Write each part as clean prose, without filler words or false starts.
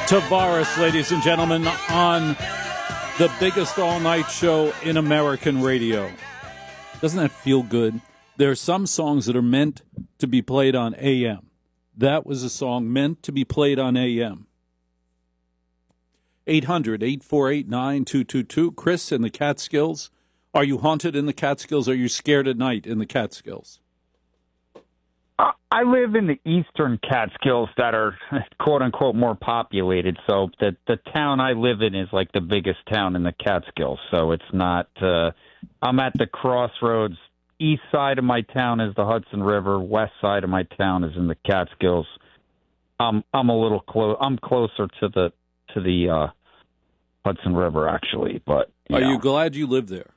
Tavares, ladies and gentlemen, on the biggest all-night show in American radio. Doesn't that feel good? There are some songs that are meant to be played on AM. That was a song meant to be played on AM. 800-848-9222. Chris in the Catskills. Are you haunted in the Catskills? Are you scared at night in the Catskills? I live in the eastern Catskills that are, quote-unquote, more populated. So the town I live in is like the biggest town in the Catskills. So it's not I'm at the crossroads. East side of my town is the Hudson River. West side of my town is in the Catskills. I'm a little I'm closer to the Hudson River, actually. But are you glad you live there?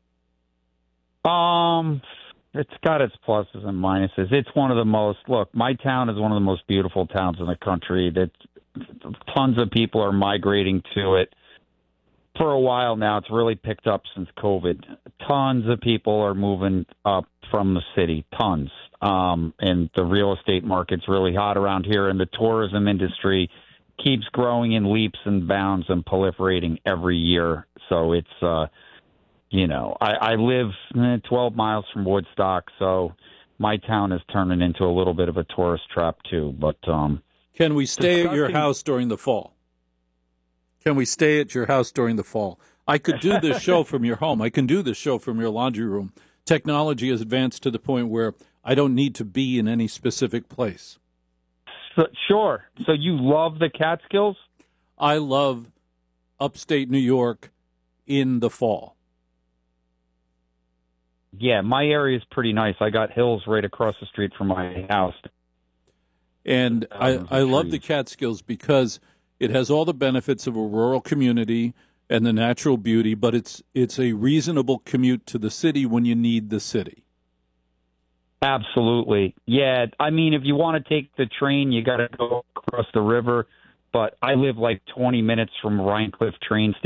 It's got its pluses and minuses. It's one of the most, look, my town is one of the most beautiful towns in the country. That tons of people are migrating to it. For a while now, it's really picked up since COVID. Tons of people are moving up from the city, tons. And the real estate market's really hot around here, and the tourism industry keeps growing in leaps and bounds and proliferating every year. So it's, I live 12 miles from Woodstock, so my town is turning into a little bit of a tourist trap too. But can we stay at your house during the fall? Can we stay at your house during the fall? I could do this show from your home. I can do this show from your laundry room. Technology has advanced to the point where I don't need to be in any specific place. Sure. So you love the Catskills? I love upstate New York in the fall. Yeah, my area is pretty nice. I got hills right across the street from my house. And I love the Catskills because it has all the benefits of a rural community and the natural beauty, but it's a reasonable commute to the city when you need the city. Absolutely. Yeah, I mean, if you want to take the train, you got to go across the river. But I live like 20 minutes from Rhinecliff train station.